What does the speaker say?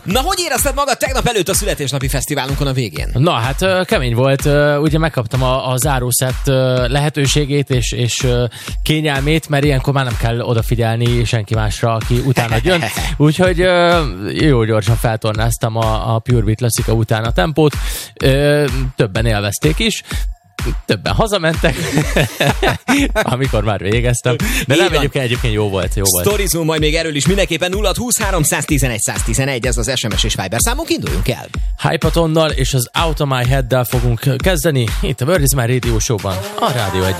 Na, hogy érezted magad tegnap előtt a születésnapi fesztiválunkon a végén? Na, hát kemény volt. Ugye megkaptam a zárószett lehetőségét és kényelmét, mert ilyenkor már nem kell odafigyelni senki másra, aki utána jön. Úgyhogy jó gyorsan feltornáztam a Pure Beat Classica után a tempót. Többen élvezték is. Többen hazamentek, amikor már végeztem. De nem, egyébként jó volt. Sztorizunk majd még erről is mindenképpen 0-20 311 111, ez az SMS és Viber számunk, induljunk el. Hypatonnal és az Out of My Head-del fogunk kezdeni itt a Bird is My Radio Show-ban, a Rádió 1.